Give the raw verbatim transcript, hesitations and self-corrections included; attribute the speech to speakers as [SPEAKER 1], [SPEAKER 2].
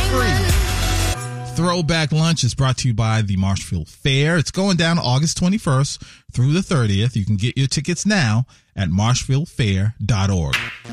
[SPEAKER 1] free. Throwback Lunch is brought to you by the Marshfield Fair. It's going down August twenty-first through the thirtieth. You can get your tickets now at marshfield fair dot org.